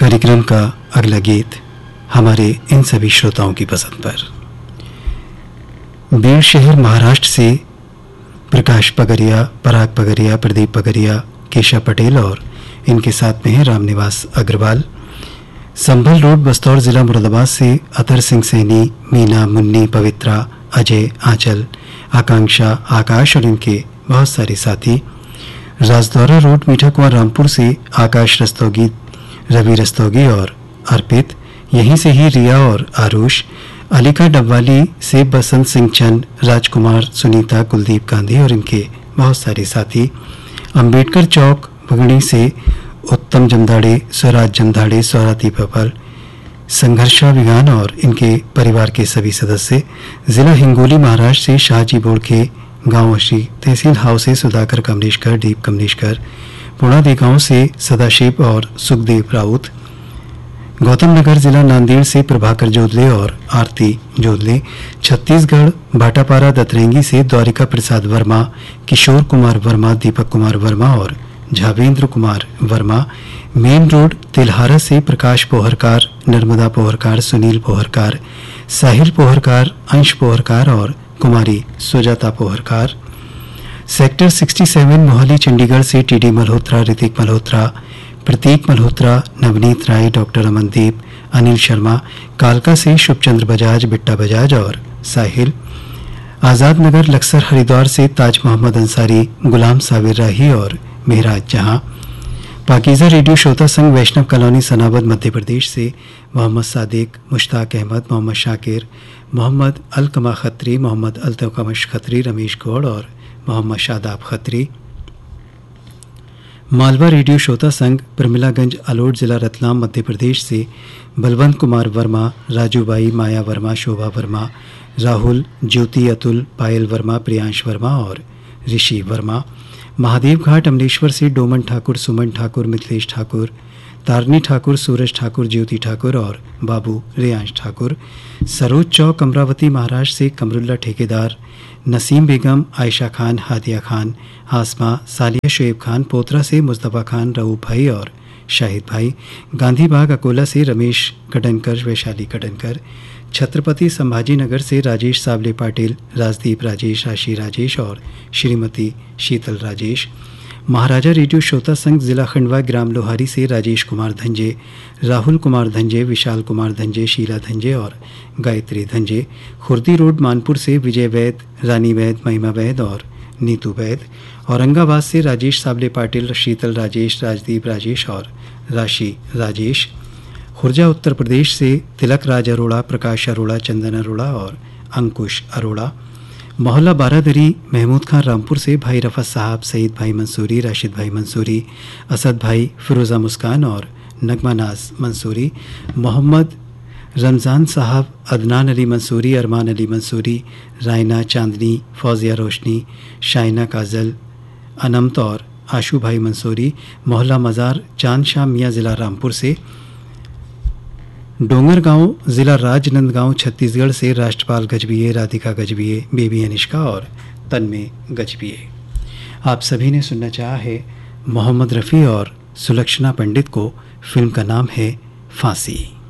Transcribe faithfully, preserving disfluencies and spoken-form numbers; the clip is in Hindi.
कार्यक्रम का अगला गीत हमारे इन सभी श्रोताओं की पसंद पर। बीड़ शहर महाराष्ट्र से प्रकाश पगरिया, पराग पगरिया, प्रदीप पगरिया, केशा पटेल और इनके साथ में है रामनिवास अग्रवाल। संभल रोड बस्तौर जिला मुरादाबाद से अतर सिंह सैनी, मीना, मुन्नी, पवित्रा, अजय, आंचल, आकांक्षा, आकाश और इनके बहुत सारे साथी। राजदौरा रोड मीठा कुआं रामपुर से आकाश रस्तोगी, रवि रस्तोगी और अर्पित। यहीं से ही रिया और आरुष। अलीका डब्वाली से बसंत सिंह चंद, राजकुमार, सुनीता, कुलदीप गांधी और इनके बहुत सारे साथी। अंबेडकर चौक भगणी से उत्तम जमदाड़े, स्वराज जमदाड़े, स्वराती पपल, संघर्षा विगान और इनके परिवार के सभी सदस्य। जिला हिंगोली महाराष्ट्र से शाहजी बोड़के, गांव श्री तहसील हाउस से सुधाकर कमलेशकर, दीप कमलेशकर। पुणादी गांव से सदाशिव और सुखदेव राउत। गौतम नगर जिला नांदेड़ से प्रभाकर जोधले और आरती जोधले। छत्तीसगढ़ भाटापारा दतरेंगी से द्वारिका प्रसाद वर्मा, किशोर कुमार वर्मा, दीपक कुमार वर्मा और झावेंद्र कुमार वर्मा। मेन रोड तिलहारा से प्रकाश पोहरकार, नर्मदा पोहरकार, सुनील पोहरकार, साहिल पोहरकार, अंश पोहरकार और कुमारी सुजाता पोहरकार। सेक्टर सड़सठ मोहाली चंडीगढ़ से टीडी मल्होत्रा, ऋतिक मल्होत्रा, प्रतीक मल्होत्रा, नवनीत राय, डॉक्टर अमनदीप, अनिल शर्मा। कालका से शुभचंद्र बजाज, बिट्टा बजाज और साहिल। आज़ाद नगर लक्सर हरिद्वार से ताज मोहम्मद अंसारी, गुलाम साबिर राही और मेहराज जहां। पाकीज़ा रेडियो श्रोता संघ वैष्णव कॉलोनी सनाबद मध्य प्रदेश से मोहम्मद सादिक, मुश्ताक अहमद, मोहम्मद शाकिर, मोहम्मद अलकमा खत्री, मोहम्मद अल्तकमश खत्री, रमेश गौड़ और मोहम्मद शादाब खत्री। मालवा रेडियो श्रोता संघ प्रमिलागंज अलोट जिला रतलाम मध्य प्रदेश से बलवंत कुमार वर्मा, राजूबाई, माया वर्मा, शोभा वर्मा, राहुल, ज्योति, अतुल, पायल वर्मा, प्रियांश वर्मा और ऋषि वर्मा। महादेव घाट अमलेश्वर से डोमन ठाकुर, सुमन ठाकुर, मिथिलेश ठाकुर, तारनी ठाकुर, सूरज ठाकुर, ज्योति ठाकुर और बाबू रियांश ठाकुर। सरोज चौक अमरावती महाराष्ट्र से कमरुल्ला ठेकेदार, नसीम बेगम, आयशा खान, हादिया खान, हासमा, सालिया शुएब खान। पोतरा से मुस्तफ़ा खान, रऊफ भाई और शाहिद भाई। गांधी बाग अकोला से रमेश कडनकर, वैशाली कडनकर। छत्रपति संभाजी नगर से राजेश सावले पाटिल, राजदीप राजेश, राशि राजेश और श्रीमती शीतल राजेश। महाराजा रेडियो श्रोता संघ जिला खंडवा ग्राम लोहारी से राजेश कुमार धंजे, राहुल कुमार धंजे, विशाल कुमार धंजे, शीला धंजे और गायत्री धंजे। खुर्दी रोड मानपुर से विजय वैद, रानी वैद, महिमा वैद और नीतू वैद। औरंगाबाद से राजेश सावले पाटिल, शीतल राजेश, राजदीप राजेश और राशि राजेश। खुर्जा उत्तर प्रदेश से तिलक राज अरोड़ा, प्रकाश अरोड़ा, चंदन अरोड़ा और अंकुश अरोड़ा। मोहल्ला बारादरी महमूद खान रामपुर से भाई रफ़त साहब, सईद भाई मंसूरी, राशिद भाई मंसूरी, असद भाई, फिरोज़ा मुस्कान और नगमा नाज मंसूरी। मोहम्मद रमज़ान साहब, अदनान अली मंसूरी, अरमान अली मंसूरी, रायना, चांदनी, फौजिया रोशनी, शाइना काजल, अनमत और आशू भाई मंसूरी। मोहल्ला मज़ार चांद शाह मियाँ ज़िला रामपुर से। डोंगरगांव जिला राजनंदगांव छत्तीसगढ़ से राष्ट्रपाल गजबिये, राधिका गजबिये, बेबी अनिष्का और तन्मे गजबिये। आप सभी ने सुनना चाहा है मोहम्मद रफ़ी और सुलक्षणा पंडित को। फिल्म का नाम है फांसी।